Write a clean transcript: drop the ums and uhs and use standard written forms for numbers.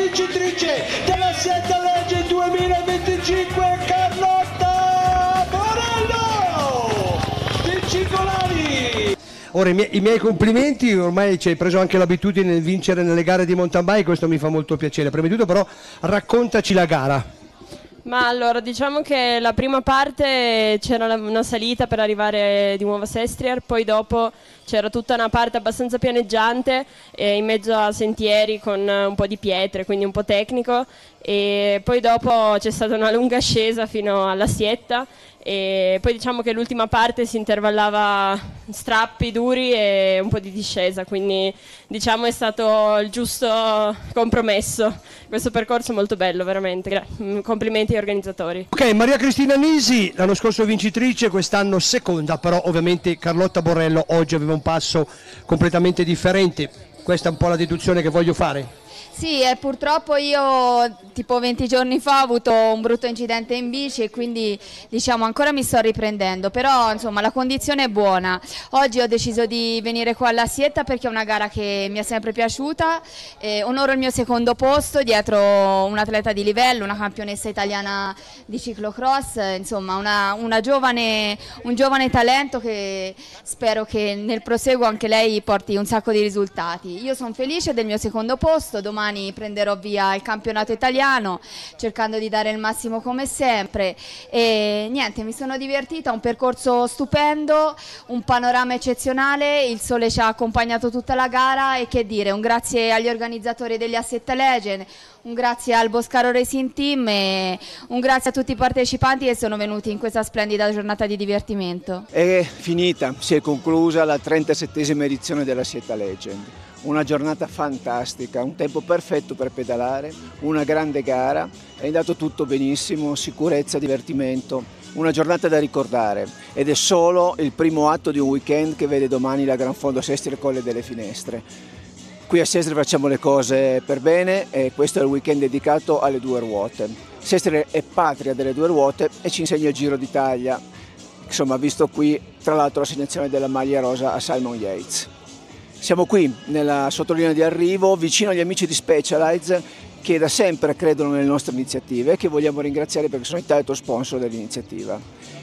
vincitrice della Siete Legge 2025 Carlotta Borello di Cingolani. Ora i miei complimenti, ormai ci hai preso anche l'abitudine di vincere nelle gare di mountain bike, questo mi fa molto piacere. Prima di tutto però raccontaci la gara. Ma allora, diciamo che la prima parte c'era una salita per arrivare di nuovo a Sestrier, poi dopo c'era tutta una parte abbastanza pianeggiante in mezzo a sentieri con un po' di pietre, quindi un po' tecnico, e poi dopo c'è stata una lunga ascesa fino alla Sietta, e poi diciamo che l'ultima parte si intervallava strappi duri e un po' di discesa, quindi diciamo è stato il giusto compromesso. Questo percorso è molto bello, veramente. Complimenti ai organizzatori. Ok, Maria Cristina Nisi, l'anno scorso vincitrice, quest'anno seconda, però ovviamente Carlotta Borello oggi aveva un passo completamente differente. Questa è un po' la deduzione che voglio fare. Sì, purtroppo io tipo 20 giorni fa ho avuto un brutto incidente in bici e quindi diciamo ancora mi sto riprendendo, però insomma la condizione è buona. Oggi ho deciso di venire qua alla Sietta perché è una gara che mi è sempre piaciuta, onoro il mio secondo posto dietro un atleta di livello, una campionessa italiana di ciclocross, insomma un giovane talento che spero che nel proseguo anche lei porti un sacco di risultati. Io sono felice del mio secondo posto, domani prenderò via il campionato italiano cercando di dare il massimo come sempre e niente, mi sono divertita, un percorso stupendo, un panorama eccezionale, il sole ci ha accompagnato tutta la gara e che dire, un grazie agli organizzatori degli Asset Legend, un grazie al Boscaro Racing Team e un grazie a tutti i partecipanti che sono venuti in questa splendida giornata di divertimento. È finita, si è conclusa la 37esima edizione della Asset Legend. Una giornata fantastica, un tempo perfetto per pedalare, una grande gara, è andato tutto benissimo, sicurezza, divertimento, una giornata da ricordare ed è solo il primo atto di un weekend che vede domani la Gran Fondo Sestriere Colle delle Finestre. Qui a Sestriere facciamo le cose per bene e questo è il weekend dedicato alle due ruote. Sestriere è patria delle due ruote e ci insegna il Giro d'Italia, insomma visto qui tra l'altro l'assegnazione della maglia rosa a Simon Yates. Siamo qui nella sottolinea di arrivo, vicino agli amici di Specialized che da sempre credono nelle nostre iniziative e che vogliamo ringraziare perché sono il title sponsor dell'iniziativa.